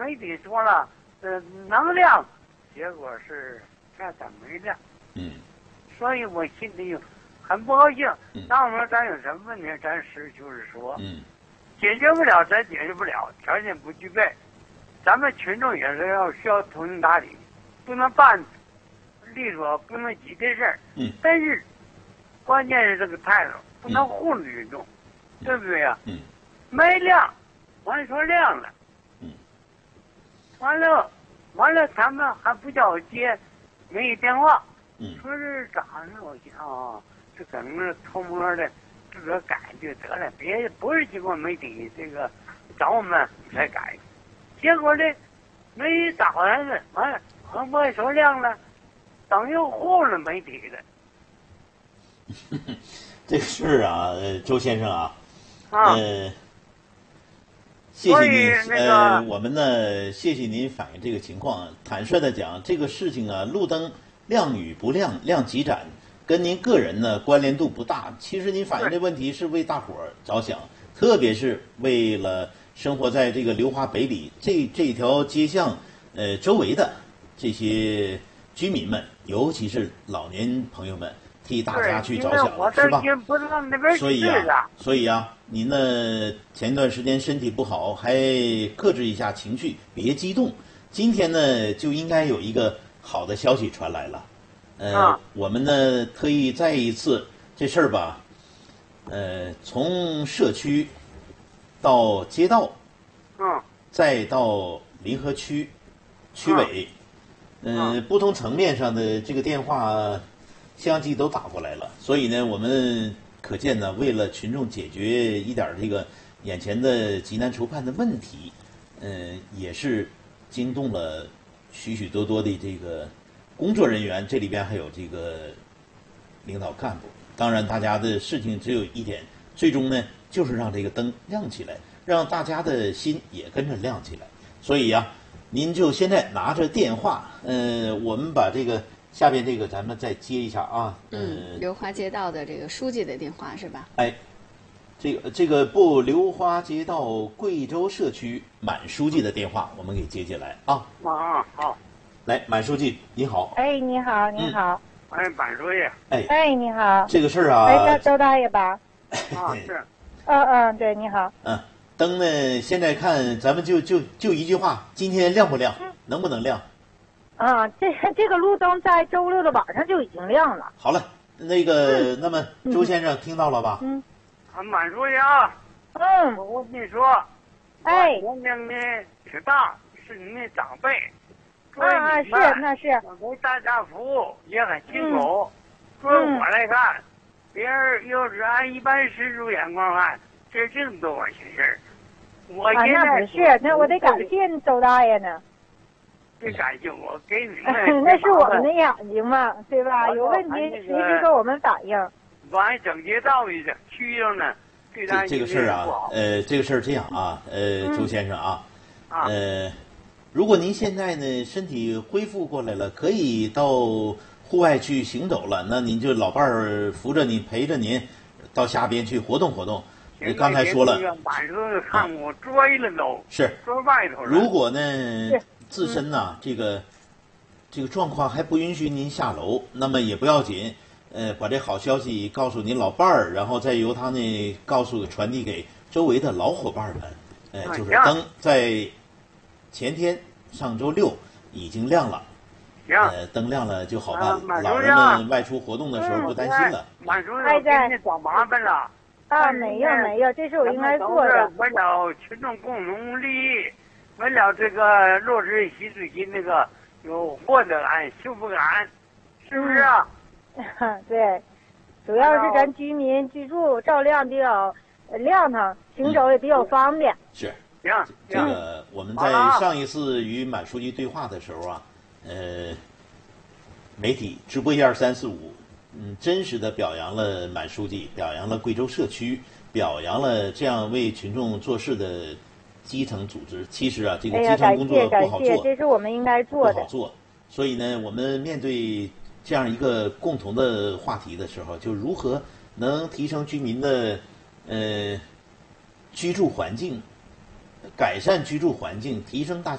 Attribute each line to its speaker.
Speaker 1: 媒体说了，能亮，结果是这咋没亮？所以我心里很不高兴。那我们咱有什么问题，咱实事求是说。解决不了，咱解决不了，条件不具备，咱们群众也是需要通情达理，不能办利索，不能急的事儿。但是关键是这个态度，不能糊弄群众，对不对呀？没亮，完说亮了。完了，他们还不叫我接媒体电话。说是咋呢？我想这可能是偷摸的，自个儿改就得了，别不是经过媒体这个找我们才改。结果呢，媒体打来了，完了，我说亮了，等于糊弄媒体的。
Speaker 2: 这个事儿啊，周先生啊，谢谢您。我们呢，谢谢您反映这个情况。坦率的讲，这个事情啊，路灯亮与不亮、亮几盏，跟您个人呢关联度不大。其实您反映这问题是为大伙儿着想，特别是为了生活在这个流华北里这条街巷周围的这些居民们，尤其是老年朋友们，替大家去着想，是吧？所以啊，您呢前段时间身体不好，还克制一下情绪，别激动。今天呢就应该有一个好的消息传来了。我们呢特意再一次这事儿吧，从社区到街道，再到临河区区委，不同层面上的这个电话相继都打过来了。所以呢，我们可见呢，为了群众解决一点这个眼前的急难愁盼的问题，也是惊动了许许多多的这个工作人员，这里边还有这个领导干部。当然，大家的事情只有一点，最终呢，就是让这个灯亮起来，让大家的心也跟着亮起来。所以呀，您就现在拿着电话，我们把这个下边这个咱们再接一下啊。
Speaker 3: 流花街道的这个书记的电话是吧？
Speaker 2: 哎，流花街道贵州社区满书记的电话，我们给接进来啊。
Speaker 1: 好。
Speaker 2: 来，满书记你好。
Speaker 4: 哎，你好，你好。
Speaker 1: 满书记。
Speaker 4: 哎，你好。
Speaker 2: 这个事儿啊。
Speaker 4: 哎，周大爷吧？
Speaker 1: 是。
Speaker 4: 对，你好。
Speaker 2: 灯呢？现在看咱们就一句话，今天亮不亮？能不能亮？
Speaker 4: 这个路灯在周六的晚上就已经亮了。
Speaker 2: 好了，那么周先生听到了吧？
Speaker 1: 满书记啊。我跟你说，我年龄挺大，是您的长辈。
Speaker 4: 那是。
Speaker 1: 我为大家服务也很辛苦。作为我来看，别人要是按一般世俗眼光看，这么多管闲事儿。我现在
Speaker 4: 那不是，那我得感谢周大爷呢。
Speaker 1: 别感谢我，给你们。
Speaker 4: 那是我们的眼睛嘛，对吧？有问题随时跟我们反映。
Speaker 1: 完整街道的区域呢，对咱
Speaker 2: 这个事儿啊，这个事儿这样啊，周先生啊，如果您现在呢身体恢复过来了，可以到户外去行走了，那您就老伴儿扶着您，陪着您到下边去活动活动。刚才说了，
Speaker 1: 晚上看我追了都
Speaker 2: 是
Speaker 1: 追外头了。
Speaker 2: 如果呢自身呢这个状况还不允许您下楼，那么也不要紧，把这好消息告诉您老伴儿，然后再由他呢传递给周围的老伙伴们，就是灯在前天上周六已经亮了。灯亮了就好办，老人们外出活动的时候不担心了。
Speaker 1: 满叔给你找麻烦了。
Speaker 4: 没有，这是我应该做的。
Speaker 1: 为了群众共同利益，为了这个落实习主席那个有获得感、幸福感，是不是啊？
Speaker 4: 对，主要是咱居民居住照亮比较亮堂，行走也比较方便。
Speaker 2: 是。这个我们在上一次与满书记对话的时候啊，媒体直播12345，真实的表扬了满书记，表扬了贵州社区，表扬了这样为群众做事的基层组织。其实啊，这个基层工作不好做，
Speaker 4: 这是我们应该做的。
Speaker 2: 不好做，所以呢，我们面对这样一个共同的话题的时候，就如何能提升居民的居住环境，改善居住环境，提升大